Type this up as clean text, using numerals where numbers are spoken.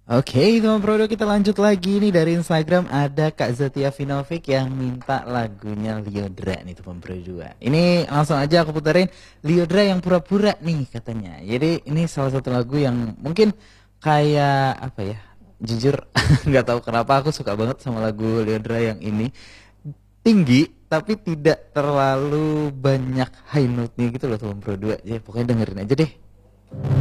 Oke, teman Prodo, kita lanjut lagi nih dari Instagram. Ada Kak Zatia Vinovic yang minta lagunya Liodra nih teman Prodo. Ini langsung aja aku puterin Liodra yang pura-pura nih katanya. Jadi ini salah satu lagu yang mungkin kayak apa ya? Jujur nggak tahu kenapa aku suka banget sama lagu Liodra yang ini. Tinggi tapi tidak terlalu banyak high note-nya gitu loh teman Prodo. Ya pokoknya dengerin aja deh.